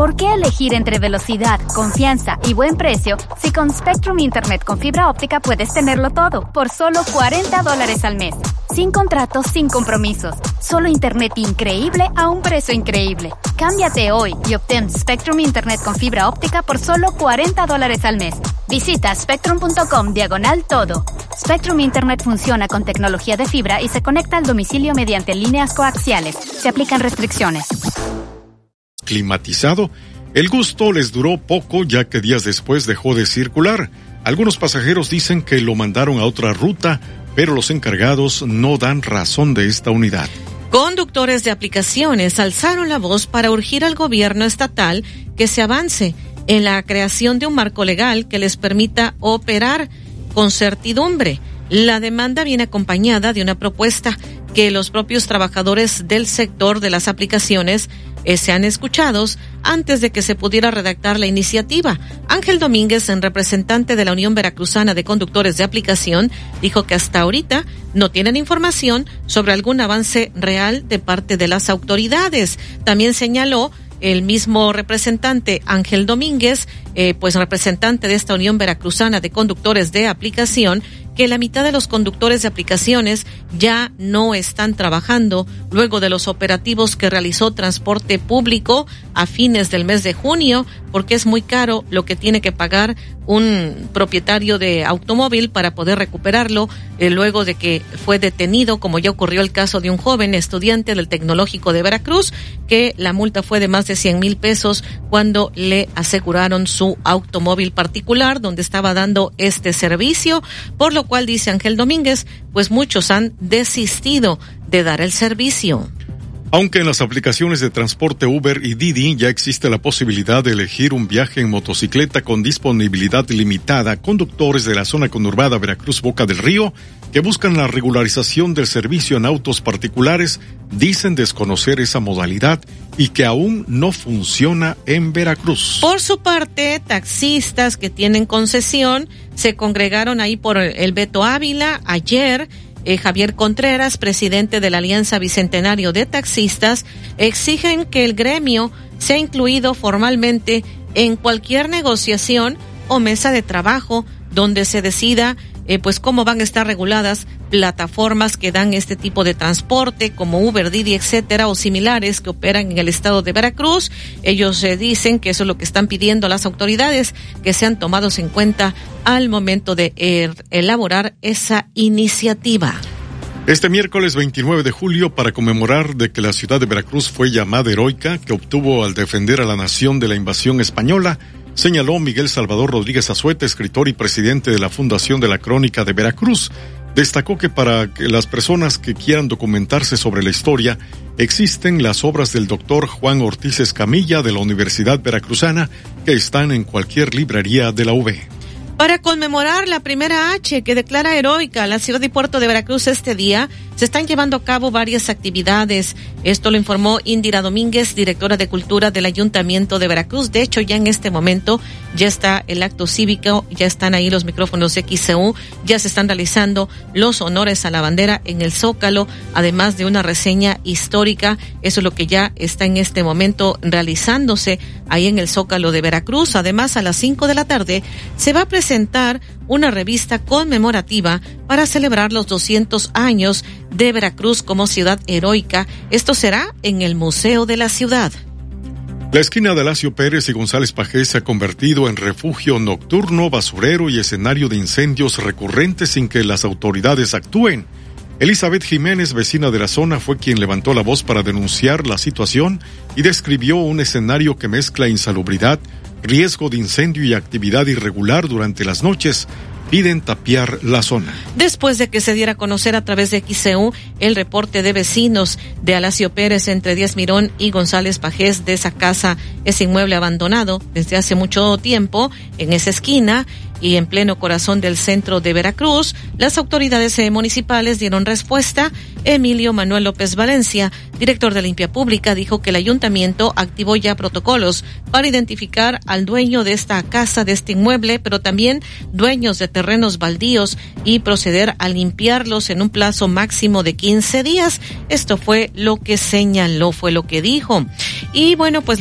¿Por qué elegir entre velocidad, confianza y buen precio si con Spectrum Internet con fibra óptica puedes tenerlo todo por solo $40 al mes? Sin contratos, sin compromisos. Solo internet increíble a un precio increíble. Cámbiate hoy y obtén Spectrum Internet con fibra óptica por solo $40 al mes. Visita spectrum.com/todo. Spectrum Internet funciona con tecnología de fibra y se conecta al domicilio mediante líneas coaxiales. Se aplican restricciones. Climatizado, el gusto les duró poco ya que días después dejó de circular. Algunos pasajeros dicen que lo mandaron a otra ruta, pero los encargados no dan razón de esta unidad. Conductores de aplicaciones alzaron la voz para urgir al gobierno estatal que se avance en la creación de un marco legal que les permita operar con certidumbre. La demanda viene acompañada de una propuesta que los propios trabajadores del sector de las aplicaciones sean escuchados antes de que se pudiera redactar la iniciativa. Ángel Domínguez, en representante de la Unión Veracruzana de Conductores de Aplicación, dijo que hasta ahorita no tienen información sobre algún avance real de parte de las autoridades. También señaló el mismo representante Ángel Domínguez, pues representante de esta Unión Veracruzana de Conductores de Aplicación, que la mitad de los conductores de aplicaciones ya no están trabajando luego de los operativos que realizó Transporte Público a fines del mes de junio, porque es muy caro lo que tiene que pagar un propietario de automóvil para poder recuperarlo luego de que fue detenido, como ya ocurrió el caso de un joven estudiante del Tecnológico de Veracruz, que la multa fue de más de 100,000 pesos cuando le aseguraron su automóvil particular donde estaba dando este servicio, por lo cual, dice Ángel Domínguez, pues muchos han desistido de dar el servicio. Aunque en las aplicaciones de transporte Uber y Didi ya existe la posibilidad de elegir un viaje en motocicleta con disponibilidad limitada, conductores de la zona conurbada Veracruz-Boca del Río, que buscan la regularización del servicio en autos particulares, dicen desconocer esa modalidad y que aún no funciona en Veracruz. Por su parte, taxistas que tienen concesión se congregaron ahí por el Beto Ávila ayer. Javier Contreras, presidente de la Alianza Bicentenario de Taxistas, exigen que el gremio sea incluido formalmente en cualquier negociación o mesa de trabajo donde se decida pues cómo van a estar reguladas plataformas que dan este tipo de transporte como Uber, Didi, etcétera, o similares que operan en el estado de Veracruz. Ellos dicen que eso es lo que están pidiendo a las autoridades, que sean tomados en cuenta al momento de elaborar esa iniciativa. Este miércoles 29 de julio, para conmemorar de que la ciudad de Veracruz fue llamada heroica, que obtuvo al defender a la nación de la invasión española, señaló Miguel Salvador Rodríguez Azueta, escritor y presidente de la Fundación de la Crónica de Veracruz. Destacó que para que las personas que quieran documentarse sobre la historia, existen las obras del doctor Juan Ortiz Escamilla de la Universidad Veracruzana, que están en cualquier librería de la UV. Para conmemorar la primera H que declara heroica la ciudad y puerto de Veracruz este día, se están llevando a cabo varias actividades. Esto lo informó Indira Domínguez, directora de Cultura del Ayuntamiento de Veracruz. De hecho, ya en este momento ya está el acto cívico, ya están ahí los micrófonos de XCU, ya se están realizando los honores a la bandera en el Zócalo, además de una reseña histórica. Eso es lo que ya está en este momento realizándose ahí en el Zócalo de Veracruz. Además, a las 5 de la tarde se va a presentar una revista conmemorativa para celebrar los 200 años de Veracruz como ciudad heroica. Esto será en el Museo de la Ciudad. La esquina de Alacio Pérez y González Pajés se ha convertido en refugio nocturno, basurero y escenario de incendios recurrentes sin que las autoridades actúen. Elizabeth Jiménez, vecina de la zona, fue quien levantó la voz para denunciar la situación y describió un escenario que mezcla insalubridad, riesgo de incendio y actividad irregular durante las noches. Piden tapiar la zona. Después de que se diera a conocer a través de XCU el reporte de vecinos de Alacio Pérez entre Díaz Mirón y González Pajés de esa casa, ese inmueble abandonado desde hace mucho tiempo en esa esquina y en pleno corazón del centro de Veracruz, las autoridades municipales dieron respuesta. Emilio Manuel López Valencia, director de Limpia Pública, dijo que el ayuntamiento activó ya protocolos para identificar al dueño de esta casa, de este inmueble, pero también dueños de terrenos baldíos y proceder a limpiarlos en un plazo máximo de 15 días. Esto fue lo que señaló, fue lo que dijo. Y bueno, pues